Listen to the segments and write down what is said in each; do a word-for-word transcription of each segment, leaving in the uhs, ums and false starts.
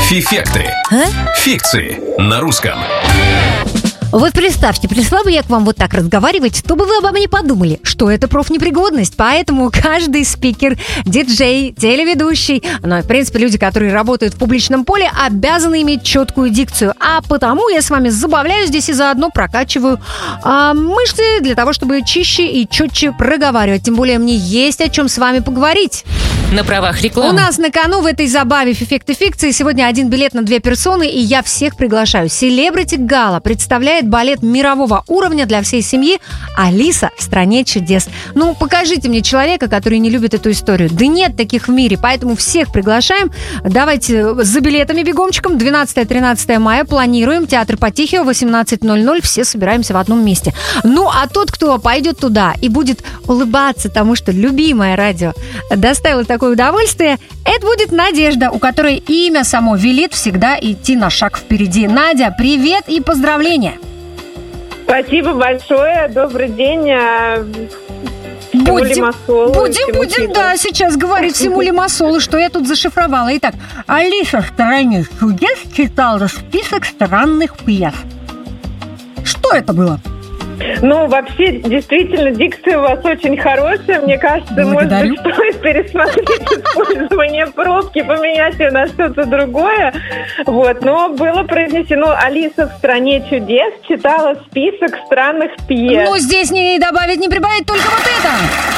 Фифекты. А? Фикции на русском. Вот представьте, пришла бы я к вам вот так разговаривать, то бы вы обо мне подумали, что это профнепригодность. Поэтому каждый спикер, диджей, телеведущий, ну и, в принципе, люди, которые работают в публичном поле, обязаны иметь четкую дикцию. А потому я с вами забавляюсь здесь и заодно прокачиваю а, мышцы для того, чтобы чище и четче проговаривать. Тем более мне есть о чем с вами поговорить. На правах рекламы. У нас на кону в этой забаве «Фифекты фикции» сегодня один билет на две персоны, и я всех приглашаю. Селебрити Гала представляет балет мирового уровня для всей семьи «Алиса в стране чудес». Ну, покажите мне человека, который не любит эту историю. Да нет таких в мире, поэтому всех приглашаем. Давайте за билетами бегомчиком. двенадцатое-тринадцатое мая планируем. Театр Потихио, восемнадцать ноль ноль. Все собираемся в одном месте. Ну, а тот, кто пойдет туда и будет улыбаться тому, что любимое радио доставило такое удовольствие, это будет Надежда, у которой имя само велит всегда идти на шаг впереди. Надя, привет и поздравления! Спасибо большое, добрый день. Будем, Лимассолу, будем, будем, да, сейчас говорить всему Лимассолу, что я тут зашифровала. Итак, Алиса в стране чудес читала список странных пьес. Что это было? Ну, вообще, действительно, дикция у вас очень хорошая. Мне кажется, Благодарю. может быть, стоит пересмотреть использование пробки, поменять ее на что-то другое. Вот, но было произнесено: Алиса в стране чудес читала список странных пьес. Ну, здесь не добавить, не прибавить, только вот это.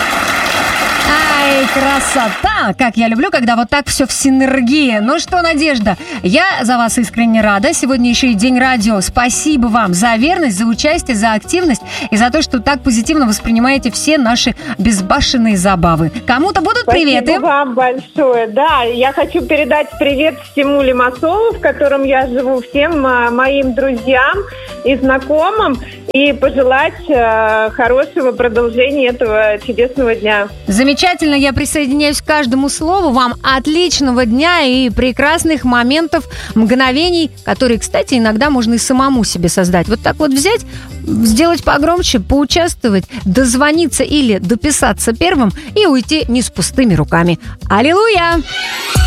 Ай, красота! Как я люблю, когда вот так все в синергии. Ну что, Надежда, я за вас искренне рада. Сегодня еще и День радио. Спасибо вам за верность, за участие, за активность и за то, что так позитивно воспринимаете все наши безбашенные забавы. Кому-то будут приветы? Спасибо вам большое. Да, я хочу передать привет всему Лимассолу, в котором я живу, всем моим друзьям и знакомым, и пожелать э, хорошего продолжения этого чудесного дня. Замечательно, я присоединяюсь к каждому слову. Вам отличного дня и прекрасных моментов, мгновений, которые, кстати, иногда можно и самому себе создать. Вот так вот взять, сделать погромче, поучаствовать, дозвониться или дописаться первым и уйти не с пустыми руками. Аллилуйя!